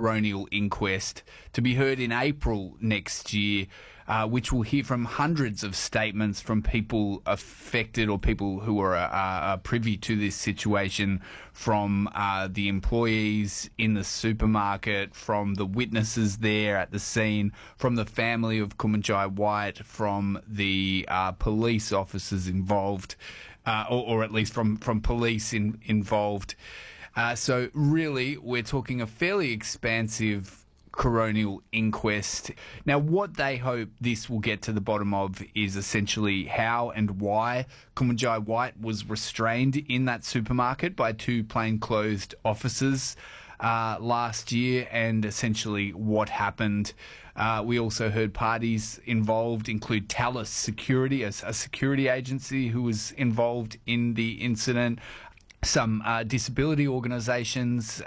coronial inquest to be heard in April next year, which will hear from hundreds of statements from people affected or people who are privy to this situation, from the employees in the supermarket, from the witnesses there at the scene, from the family of Kumanjai White, from the police officers involved, or at least from police involved. So really, we're talking a fairly expansive coronial inquest. Now, what they hope this will get to the bottom of is essentially how and why Kumanjai White was restrained in that supermarket by two plainclothes officers last year, and essentially what happened. We also heard parties involved include Talus Security, a security agency who was involved in the incident. Some disability organisations.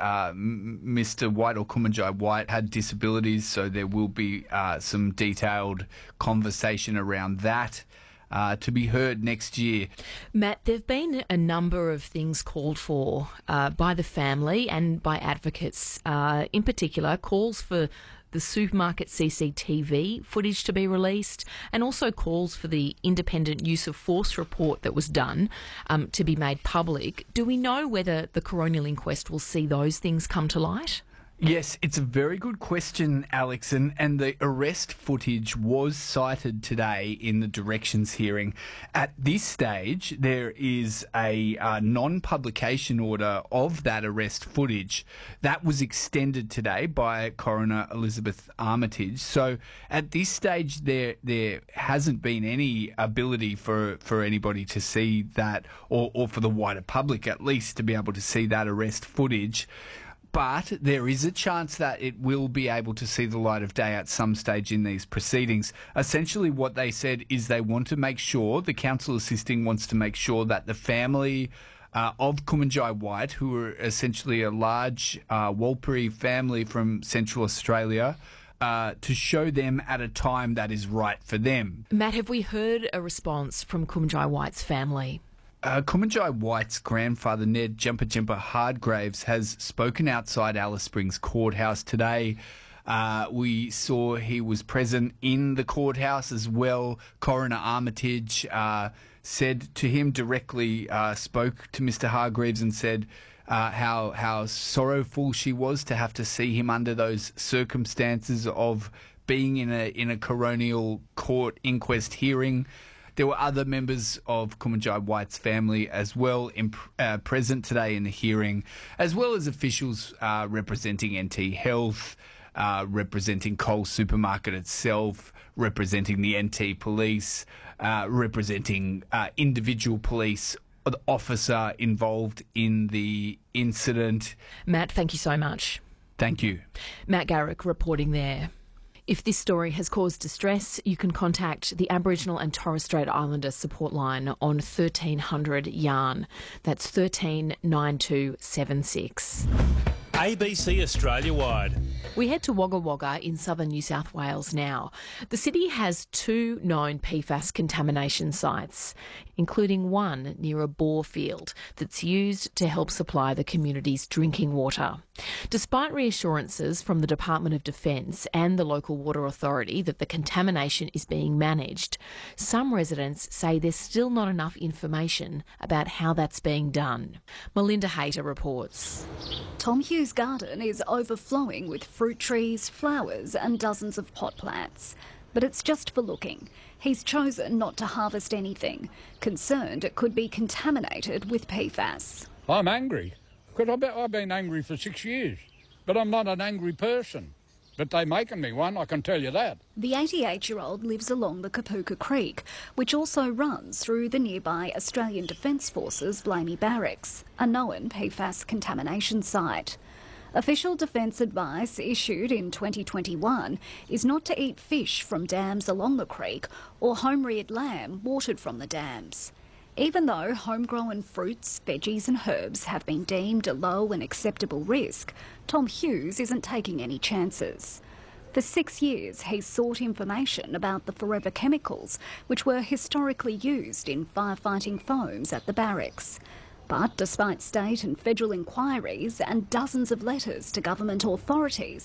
Mr. White, or Kumanjai White, had disabilities, so there will be some detailed conversation around that to be heard next year. Matt, there have been a number of things called for by the family and by advocates, in particular calls for the supermarket CCTV footage to be released, and also calls for the independent use of force report that was done to be made public. Do we know whether the coronial inquest will see those things come to light? Yes, it's a very good question, Alex, and the arrest footage was cited today in the directions hearing. At this stage, there is a non-publication order of that arrest footage. That was extended today by Coroner Elizabeth Armitage. So at this stage, there hasn't been any ability for anybody to see that, or for the wider public at least, to be able to see that arrest footage. But there is a chance that it will be able to see the light of day at some stage in these proceedings. Essentially what they said is they want to make sure, the counsel assisting wants to make sure that the family of Kumanjai White, who are essentially a large Warlpiri family from Central Australia, to show them at a time that is right for them. Matt, have we heard a response from Kumanjai White's family? Kumanjai White's grandfather, Ned Jumper Hardgraves, has spoken outside Alice Springs Courthouse today. We saw he was present in the courthouse as well. Coroner Armitage said to him directly, spoke to Mr. Hargreaves and said how sorrowful she was to have to see him under those circumstances of being in a coronial court inquest hearing. There were other members of Kumanjai White's family as well present today in the hearing, as well as officials representing NT Health, representing Coles Supermarket itself, representing the NT Police, representing individual police, the officer involved in the incident. Matt, thank you so much. Thank you. Matt Garrick reporting there. If this story has caused distress, you can contact the Aboriginal and Torres Strait Islander support line on 1300 YARN. That's 139276. ABC Australia-wide. We head to Wagga Wagga in southern New South Wales now. The city has 2 known PFAS contamination sites, including one near a bore field that's used to help supply the community's drinking water. Despite reassurances from the Department of Defence and the local water authority that the contamination is being managed, some residents say there's still not enough information about how that's being done. Melinda Hayter reports. Tom Hughes' garden is overflowing with fruit trees, flowers and dozens of pot plants. But it's just for looking. He's chosen not to harvest anything, concerned it could be contaminated with PFAS. I'm angry, because I've been angry for 6 years, but I'm not an angry person. But they're making me one, I can tell you that. The 88-year-old lives along the Kapooka Creek, which also runs through the nearby Australian Defence Forces Blamey Barracks, a known PFAS contamination site. Official defence advice issued in 2021 is not to eat fish from dams along the creek or home-reared lamb watered from the dams. Even though homegrown fruits, veggies and herbs have been deemed a low and acceptable risk, Tom Hughes isn't taking any chances. For 6 years, he's sought information about the forever chemicals which were historically used in firefighting foams at the barracks. But despite state and federal inquiries and dozens of letters to government authorities,